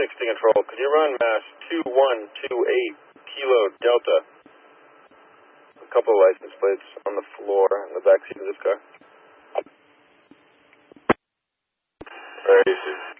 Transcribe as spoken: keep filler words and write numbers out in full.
sixty control. Could you run mass two one two eight Kilo Delta? A couple of license plates on the floor in the back seat of this car. Very easy.